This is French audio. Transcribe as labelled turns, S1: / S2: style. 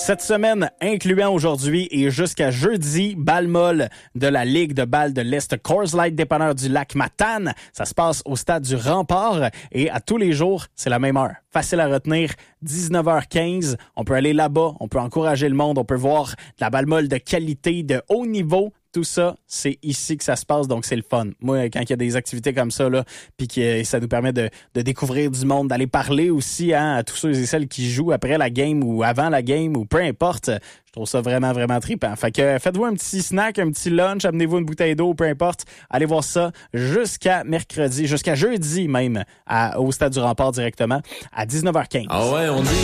S1: Cette semaine, incluant aujourd'hui et jusqu'à jeudi, balle molle de la Ligue de balle de l'Est Coors Light dépanneur du lac Matane. Ça se passe au stade du Rempart et à tous les jours, c'est la même heure. Facile à retenir, 19h15. On peut aller là-bas, on peut encourager le monde, on peut voir de la balle molle de qualité, de haut niveau. Tout ça, c'est ici que ça se passe, donc c'est le fun. Moi, quand il y a des activités comme ça, là, puis que ça nous permet de découvrir du monde, d'aller parler aussi à tous ceux et celles qui jouent après la game ou avant la game ou peu importe, je trouve ça vraiment, vraiment trippant. Fait que faites-vous un petit snack, un petit lunch, amenez-vous une bouteille d'eau, peu importe. Allez voir ça jusqu'à mercredi, jusqu'à jeudi même, au Stade du Rempart directement, à 19h15.
S2: Ah ouais, on dit...